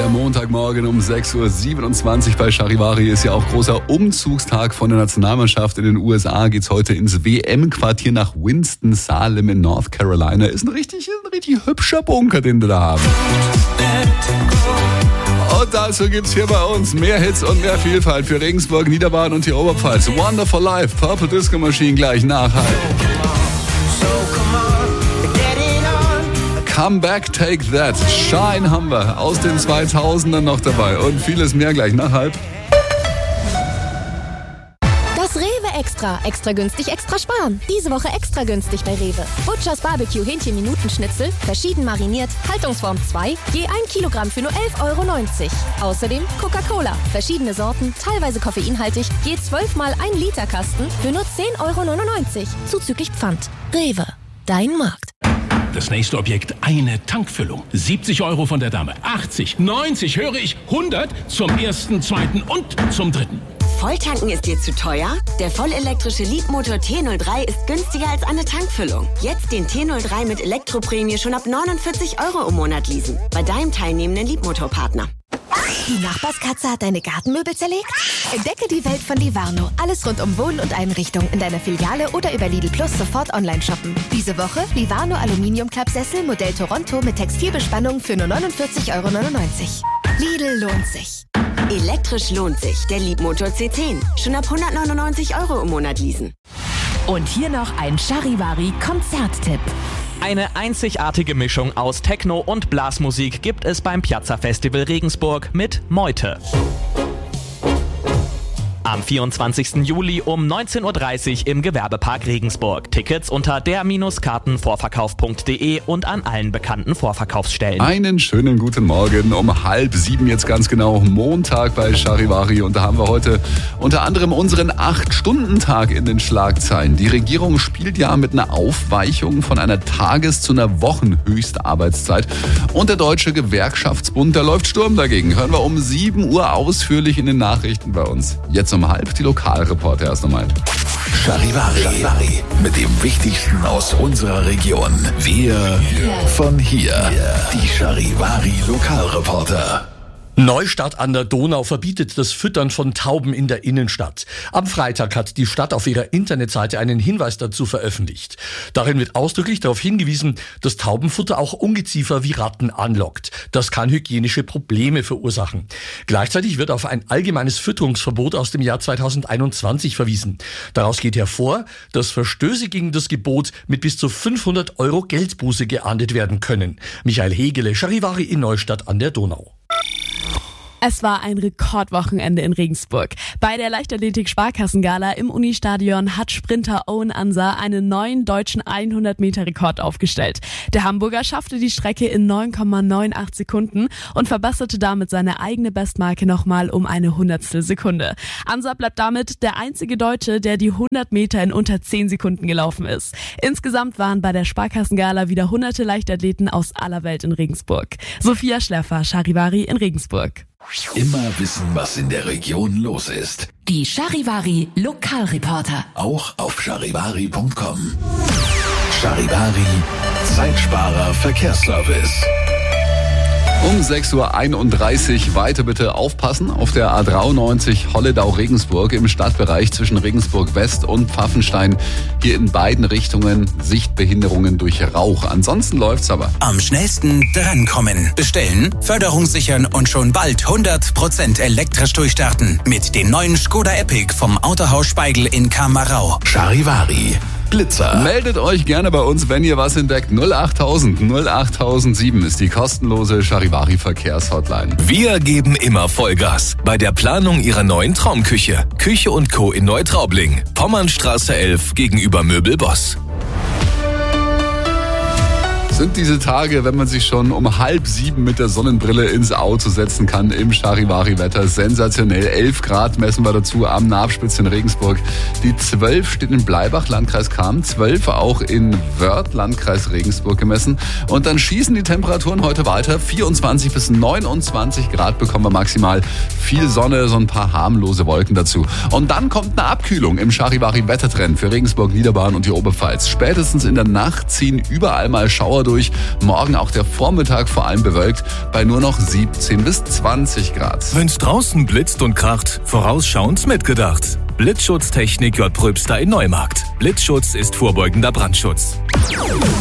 Montagmorgen um 6.27 Uhr bei Charivari ist ja auch großer Umzugstag von der Nationalmannschaft. In den USA geht's heute ins WM-Quartier nach Winston-Salem in North Carolina. Ist ein richtig hübscher Bunker, den wir da haben. Und dazu gibt's hier bei uns mehr Hits und mehr Vielfalt für Regensburg, Niederbayern und die Oberpfalz. Wonderful Life, Purple Disco Machine gleich nach. Come Back, Take That, Shine haben wir aus den 2000ern noch dabei und vieles mehr gleich nach halb. Das Rewe Extra. Extra günstig, extra sparen. Diese Woche extra günstig bei Rewe. Butchers Barbecue Hähnchen-Minutenschnitzel, verschieden mariniert, Haltungsform 2, je 1 Kilogramm für nur 11,90 €. Außerdem Coca-Cola, verschiedene Sorten, teilweise koffeinhaltig, je 12 mal 1 Liter Kasten für nur 10,99 €. Zuzüglich Pfand. Rewe, dein Markt. Das nächste Objekt, eine Tankfüllung. 70 € von der Dame, 80, 90, höre ich, 100 zum ersten, zweiten und zum dritten. Volltanken ist dir zu teuer? Der vollelektrische Leadmotor T03 ist günstiger als eine Tankfüllung. Jetzt den T03 mit Elektroprämie schon ab 49 € im Monat leasen. Bei deinem teilnehmenden Leadmotorpartner. Die Nachbarskatze hat deine Gartenmöbel zerlegt? Entdecke die Welt von Livarno. Alles rund um Wohnen und Einrichtung in deiner Filiale oder über Lidl Plus sofort online shoppen. Diese Woche Livarno Aluminiumklappsessel Modell Toronto mit Textilbespannung für nur 49,99 €. Lidl lohnt sich. Elektrisch lohnt sich. Der Leadmotor C10. Schon ab 199 € im Monat leasen. Und hier noch ein Charivari-Konzerttipp. Eine einzigartige Mischung aus Techno und Blasmusik gibt es beim Piazza Festival Regensburg mit Meute. Am 24. Juli um 19.30 Uhr im Gewerbepark Regensburg. Tickets unter der-kartenvorverkauf.de und an allen bekannten Vorverkaufsstellen. Einen schönen guten Morgen um 6:30 jetzt ganz genau, Montag bei Charivari. Und da haben wir heute unter anderem unseren 8-Stunden-Tag in den Schlagzeilen. Die Regierung spielt ja mit einer Aufweichung von einer Tages- zu einer Wochenhöchstarbeitszeit. Und der Deutsche Gewerkschaftsbund, der läuft Sturm dagegen. Hören wir um 7 Uhr ausführlich in den Nachrichten bei uns. Jetzt um 6:30 die Lokalreporter erst einmal. Charivari mit dem Wichtigsten aus unserer Region. Wir von hier. Die Charivari Lokalreporter. Neustadt an der Donau verbietet das Füttern von Tauben in der Innenstadt. Am Freitag hat die Stadt auf ihrer Internetseite einen Hinweis dazu veröffentlicht. Darin wird ausdrücklich darauf hingewiesen, dass Taubenfutter auch Ungeziefer wie Ratten anlockt. Das kann hygienische Probleme verursachen. Gleichzeitig wird auf ein allgemeines Fütterungsverbot aus dem Jahr 2021 verwiesen. Daraus geht hervor, dass Verstöße gegen das Gebot mit bis zu 500 € Geldbuße geahndet werden können. Michael Hegele, Charivari in Neustadt an der Donau. Es war ein Rekordwochenende in Regensburg. Bei der Leichtathletik-Sparkassengala im Unistadion hat Sprinter Owen Ansa einen neuen deutschen 100-Meter-Rekord aufgestellt. Der Hamburger schaffte die Strecke in 9,98 Sekunden und verbesserte damit seine eigene Bestmarke nochmal um eine Hundertstel Sekunde. Ansa bleibt damit der einzige Deutsche, der die 100 Meter in unter 10 Sekunden gelaufen ist. Insgesamt waren bei der Sparkassengala wieder hunderte Leichtathleten aus aller Welt in Regensburg. Sophia Schläffer, Charivari in Regensburg. Immer wissen, was in der Region los ist. Die Charivari Lokalreporter. Auch auf charivari.com. Charivari, Zeitsparer Verkehrsservice. Um 6:31 Uhr weiter bitte aufpassen auf der A93 Holledau-Regensburg im Stadtbereich zwischen Regensburg West und Pfaffenstein. Hier in beiden Richtungen Sichtbehinderungen durch Rauch. Ansonsten läuft's aber. Am schnellsten drankommen. Bestellen, Förderung sichern und schon bald 100% elektrisch durchstarten. Mit dem neuen Skoda Epic vom Autohaus Speigel in Kamerau. Charivari. Blitzer. Meldet euch gerne bei uns, wenn ihr was entdeckt. 08000 08007 ist die kostenlose Charivari Verkehrshotline. Wir geben immer Vollgas bei der Planung ihrer neuen Traumküche. Küche & Co. in Neutraubling. Pommernstraße 11 gegenüber Möbelboss. Sind diese Tage, wenn man sich schon um 6:30 mit der Sonnenbrille ins Auto setzen kann im Charivari-Wetter. Sensationell. 11 Grad messen wir dazu am Nabspitz in Regensburg. Die 12 steht in Bleibach, Landkreis Cham, 12 auch in Wörth, Landkreis Regensburg gemessen. Und dann schießen die Temperaturen heute weiter. 24 bis 29 Grad bekommen wir maximal. Viel Sonne, so ein paar harmlose Wolken dazu. Und dann kommt eine Abkühlung im Charivari-Wettertrend für Regensburg, Niederbayern und die Oberpfalz. Spätestens in der Nacht ziehen überall mal Schauer durch. Morgen auch der Vormittag vor allem bewölkt bei nur noch 17 bis 20 Grad. Wenn's draußen blitzt und kracht, vorausschauend mitgedacht. Blitzschutztechnik J. Pröbster in Neumarkt. Blitzschutz ist vorbeugender Brandschutz.